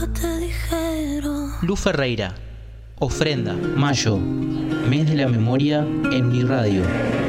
Luz Ferreira, Ofrenda, Mayo, Mes de la Memoria en mi radio.